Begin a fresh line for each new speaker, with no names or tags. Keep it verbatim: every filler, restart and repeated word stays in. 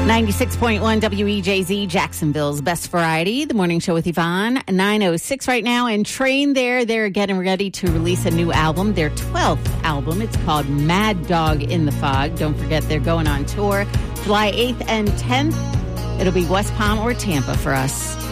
ninety-six point one W E J Z, Jacksonville's Best Variety, the morning show with Yvonne. nine oh six right now, and Train there. They're getting ready to release a new album, their twelfth album. It's called Mad Dog in the Fog. Don't forget, they're going on tour July eighth and tenth. It'll be West Palm or Tampa for us.